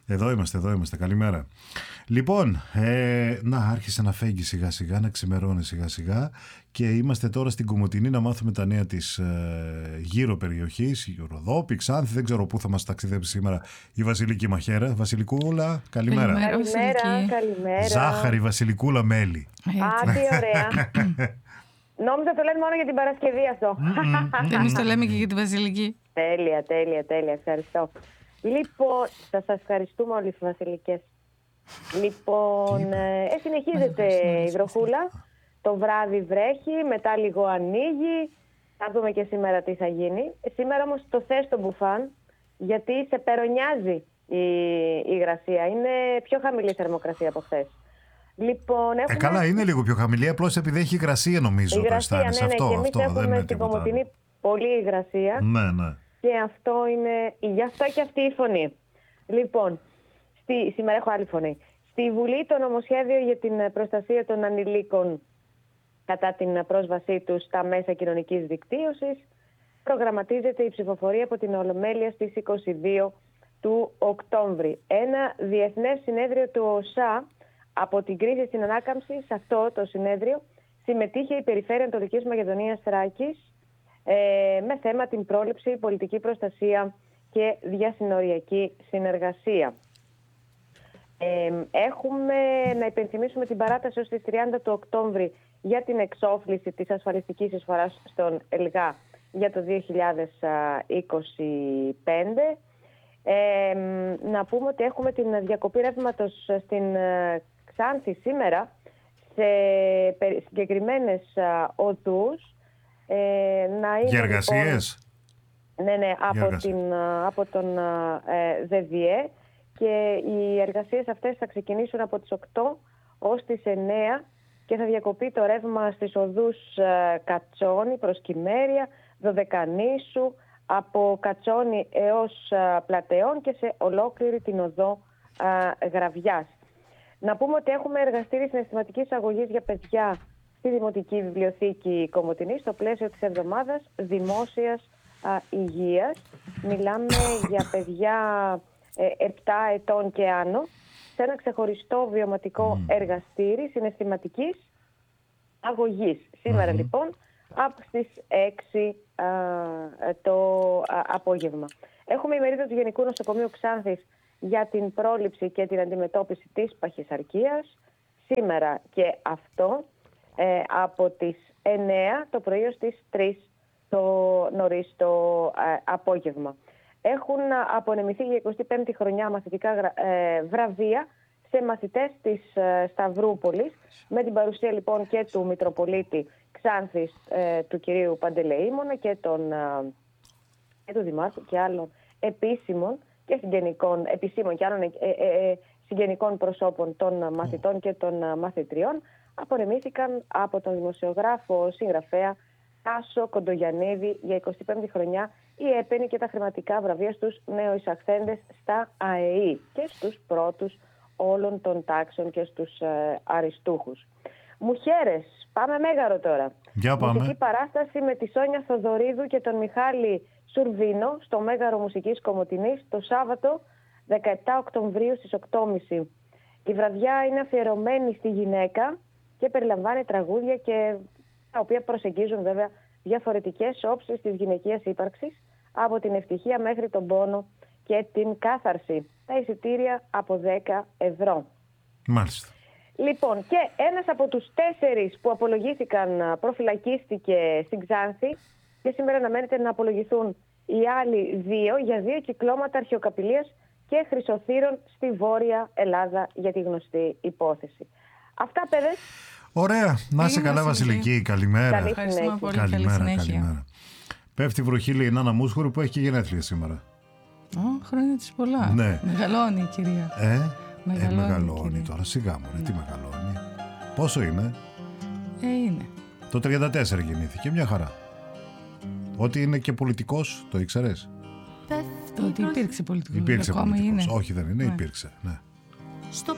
Εδώ είμαστε. Καλημέρα. Λοιπόν, άρχισε να φέγγει σιγά σιγά, να ξημερώνει σιγά σιγά και είμαστε τώρα στην Κομοτηνή να μάθουμε τα νέα της γύρω περιοχής, η Ροδόπη, Ξάνθη, δεν ξέρω πού θα μας ταξιδέψει σήμερα η Βασιλική Μαχαίρα. Βασιλικούλα, καλημέρα. Καλημέρα. Ζάχαρη, Βασιλικούλα, μέλι. Α, τι ωραία. Νόμιζα το λένε μόνο για την Παρασκευή αυτό. Εμείς το λέμε και για τη Βασιλική. Τέλεια. Ευχαριστώ. Λοιπόν, θα σας ευχαριστούμε όλες τις Βασιλικές. Λοιπόν, συνεχίζεται η βροχούλα. Το βράδυ βρέχει, μετά λίγο ανοίγει. Θα δούμε και σήμερα τι θα γίνει. Σήμερα όμως το θες το μπουφάν, γιατί σε περονιάζει η υγρασία. Είναι πιο χαμηλή θερμοκρασία από χθες. Λοιπόν, καλά, είναι λίγο πιο χαμηλή, απλώς επειδή έχει υγρασία νομίζω. Υγρασία, ναι, και εμείς έχουμε στην Κομοτηνή πολύ υγρασία. Ναι. Και γι' αυτό και αυτή η φωνή. Λοιπόν, σήμερα έχω άλλη φωνή. Στη Βουλή το νομοσχέδιο για την προστασία των ανηλίκων κατά την πρόσβασή τους στα μέσα κοινωνικής δικτύωσης προγραμματίζεται η ψηφοφορία από την Ολομέλεια στις 22 του Οκτώβρη. Ένα διεθνές συνέδριο του ΟΣΑ από την κρίση στην ανάκαμψη, σε αυτό το συνέδριο συμμετείχε η Περιφέρεια Ανατολικής Μακεδονίας Θράκης με θέμα την πρόληψη, πολιτική προστασία και διασυνοριακή συνεργασία. Έχουμε να υπενθυμίσουμε την παράταση ως τις 30 του Οκτώβρη για την εξόφληση της ασφαλιστικής εισφοράς στον ΕΛΓΑ για το 2025. Να πούμε ότι έχουμε την διακοπή ρεύματος στην Ξάνθη σήμερα σε συγκεκριμένες οδούς. Για εργασίες? Λοιπόν, ναι, από τον ΔΔΕ, και οι εργασίες αυτές θα ξεκινήσουν από τις 8 ως τις 9 και θα διακοπεί το ρεύμα στις οδούς Κατσόνη προς Κυμέρια, Δωδεκανήσου, από Κατσόνη έως Πλατεών και σε ολόκληρη την οδό Γραβιάς. Να πούμε ότι έχουμε εργαστήρι συναισθηματικής αγωγής για παιδιά στη Δημοτική Βιβλιοθήκη Κομοτηνής στο πλαίσιο της εβδομάδας δημόσιας υγείας. Μιλάμε για παιδιά 7 ετών και άνω σε ένα ξεχωριστό βιωματικό εργαστήρι συναισθηματικής αγωγής. Σήμερα λοιπόν από στις 6 το απόγευμα. Έχουμε ημερίδα του Γενικού Νοσοκομείου Ξάνθης για την πρόληψη και την αντιμετώπιση της παχυσαρκίας. Σήμερα και αυτό από τις 9 το πρωί ως τις 3 το νωρίς το απόγευμα. Έχουν απονεμηθεί για 25η χρονιά μαθητικά βραβεία σε μαθητές της Σταυρούπολης, με την παρουσία λοιπόν και του Μητροπολίτη Ξάνθης του κυρίου Παντελεήμωνα και του Δημάρχου και άλλων επισήμων και άλλων συγγενικών προσώπων των μαθητών και των μαθητριών. Απονεμήθηκαν από τον δημοσιογράφο συγγραφέα Τάσο Κοντογιαννίδη για 25η χρονιά η έπαινη και τα χρηματικά βραβεία στους νεοεισαχθέντες στα ΑΕΗ και στους πρώτους όλων των τάξεων και στους αριστούχους. Μουχέρες, πάμε Μέγαρο τώρα. Για πάμε. Μουσική παράσταση με τη Σόνια Θοδωρίδου και τον Μιχάλη Σουρβίνο στο Μέγαρο Μουσικής Κομοτηνής το Σάββατο 17 Οκτωβρίου στις 8.30. Η βραδιά είναι αφιερωμένη στη γυναίκα και περιλαμβάνει τραγούδια και τα οποία προσεγγίζουν βέβαια διαφορετικές όψεις της γυναικείας ύπαρξης, από την ευτυχία μέχρι τον πόνο και την κάθαρση. Τα εισιτήρια από 10 ευρώ. Μάλιστα. Λοιπόν, και ένας από τους 4 που απολογήθηκαν προφυλακίστηκε στην Ξάνθη και σήμερα αναμένεται να απολογηθούν οι άλλοι 2 για 2 κυκλώματα αρχαιοκαπηλείας και χρυσοθύρων στη Βόρεια Ελλάδα για τη γνωστή υπόθεση. Αυτά, παιδες. Ωραία. Να είσαι καλά, Βασιλική. Καλημέρα. Ευχαριστούμε πολύ. Καλή συνέχεια. Πέφτει βροχή, λέει η Νάνα Μούσχουρη, που έχει και γενέθλια σήμερα. Χρόνια της πολλά. Ναι. Μεγαλώνει η κυρία. Μεγαλώνει τώρα. Σιγά μωρέ, τι μεγαλώνει. Πόσο είναι? Είναι. Το 34 γεννήθηκε, μια χαρά. Ότι είναι και πολιτικός, το ήξερες? Ότι υπήρξε πολιτικός. Υπήρξε πολιτικός. Είναι. Όχι, δεν είναι, υπήρξε. Ναι.